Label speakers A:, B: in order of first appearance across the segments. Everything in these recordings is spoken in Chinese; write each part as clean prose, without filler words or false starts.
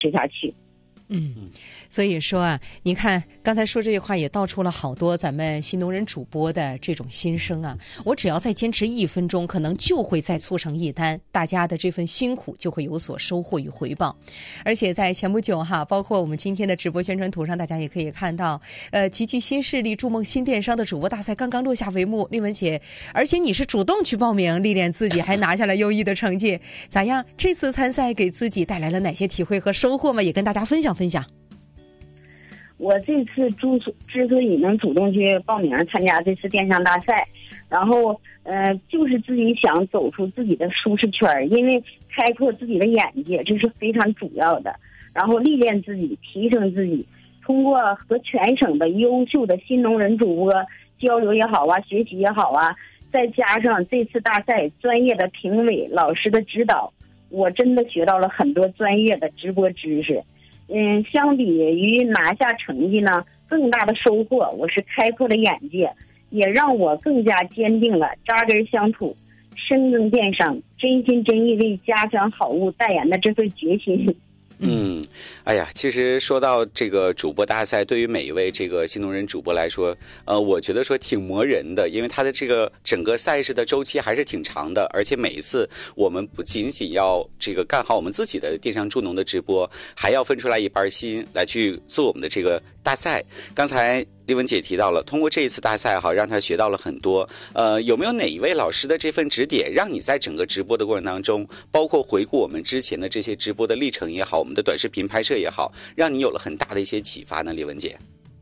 A: 持下去。
B: 所以说啊，你看刚才说这句话也道出了好多咱们新农人主播的这种心声啊。我只要再坚持1分钟，可能就会再促成一单，大家的这份辛苦就会有所收获与回报。而且在前不久哈，包括我们今天的直播宣传图上，大家也可以看到，集聚新势力、筑梦新电商的主播大赛刚刚落下帷幕。丽文姐，而且你是主动去报名历练自己，还拿下了优异的成绩，咋样？这次参赛给自己带来了哪些体会和收获吗？也跟大家分享分享。
A: 我这次之所以能主动去报名参加这次电商大赛，然后就是自己想走出自己的舒适圈，因为开拓自己的眼界，这是非常主要的。然后历练自己，提升自己，通过和全省的优秀的新农人主播交流也好啊，学习也好啊，再加上这次大赛专业的评委老师的指导，我真的学到了很多专业的直播知识。相比于拿下成绩呢，更大的收获我是开阔了眼界，也让我更加坚定了扎根乡土、深耕电商、真心真意为家乡好物代言的这份决心。
C: 哎呀，其实说到这个主播大赛，对于每一位这个新农人主播来说，我觉得说挺磨人的，因为他的这个整个赛事的周期还是挺长的，而且每一次我们不仅仅要这个干好我们自己的电商助农的直播，还要分出来一半心来去做我们的这个大赛。刚才丽文姐提到了，通过这一次大赛哈，让她学到了很多。有没有哪一位老师的这份指点，让你在整个直播的过程当中，包括回顾我们之前的这些直播的历程也好，我们的短视频拍摄也好，让你有了很大的一些启发呢？丽文姐。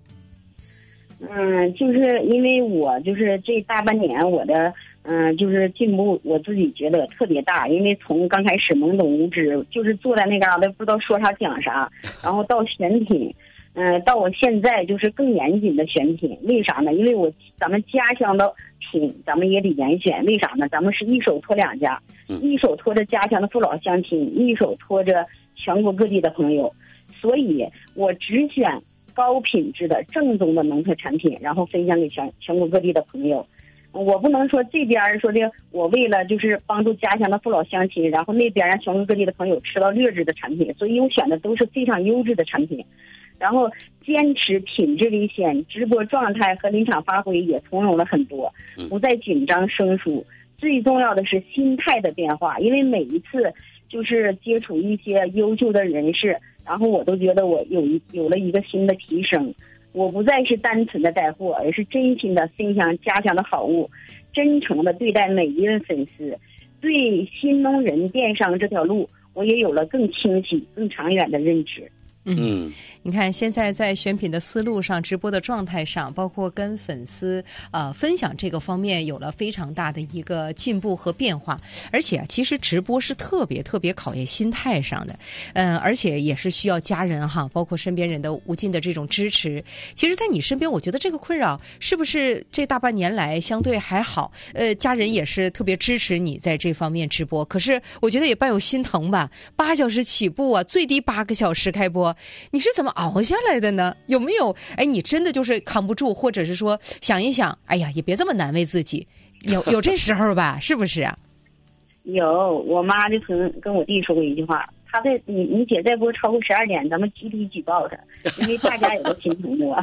A: 就是因为我就是这大半年我的就是进步，我自己觉得特别大。因为从刚开始懵懂无知，就是坐在那嘎达不知道说啥讲啥，然后到选品。到我现在就是更严谨的选品，为啥呢？因为咱们家乡的品，咱们也得严选。为啥呢？咱们是一手托2家，一手托着家乡的父老乡亲，一手托着全国各地的朋友，所以我只选高品质的正宗的农特产品，然后分享给全国各地的朋友。我不能说这边说的我为了就是帮助家乡的父老乡亲，然后那边让全国各地的朋友吃到劣质的产品，所以我选的都是非常优质的产品。然后坚持品质为先，直播状态和临场发挥也从容了很多，不再紧张生疏。最重要的是心态的变化，因为每一次就是接触一些优秀的人士，然后我都觉得我有了一个新的提升。我不再是单纯的带货，而是真心的分享家乡的好物，真诚的对待每一位粉丝。对新农人电商这条路，我也有了更清晰、更长远的认知。
B: 你看现在在选品的思路上，直播的状态上，包括跟粉丝分享这个方面有了非常大的一个进步和变化。而且其实直播是特别考验心态上的，而且也是需要家人哈，包括身边人的无尽的这种支持。其实在你身边，我觉得这个困扰是不是这大半年来相对还好？家人也是特别支持你在这方面直播，可是我觉得也伴有心疼吧。8小时起步啊，最低8个小时开播，你是怎么熬下来的呢？有没有你真的就是扛不住，或者是说想一想，哎呀也别这么难为自己，有这时候吧？是不是啊？
A: 有，我妈就曾跟我弟说过一句话，她在你姐再播超过12点，咱们集体举报她，因为大家也都心疼我。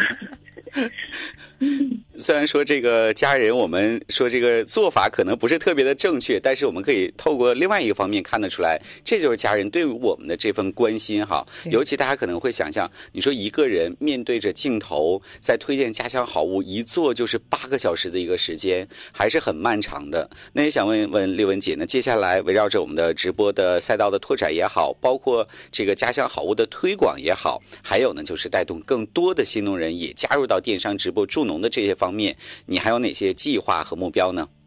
C: 虽然说这个家人，我们说这个做法可能不是特别的正确，但是我们可以透过另外一个方面看得出来，这就是家人对于我们的这份关心哈。尤其大家可能会想象，你说一个人面对着镜头在推荐家乡好物，一做就是8个小时的一个时间，还是很漫长的。那也想问问丽文姐呢，接下来围绕着我们的直播的赛道的拓展也好，包括这个家乡好物的推广也好，还有呢就是带动更多的新农人也加入到电商直播助农的这些方面，你还有哪些计划和目标呢？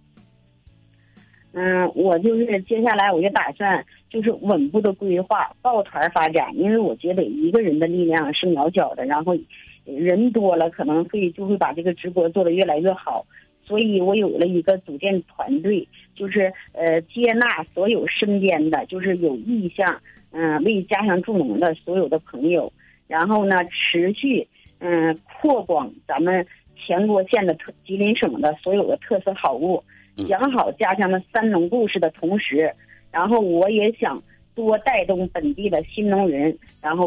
A: 我就是接下来我就打算就是稳步的规划抱团发展，因为我觉得一个人的力量是渺小的，然后人多了可能就会把这个直播做得越来越好，所以我有了一个组建团队，就是接纳所有身边的就是有意向为家乡助农的所有的朋友，然后呢持续扩广咱们全国县的吉林省的所有的特色好物，讲好家乡的3农故事的同时，然后我也想多带动本地的新农人，然后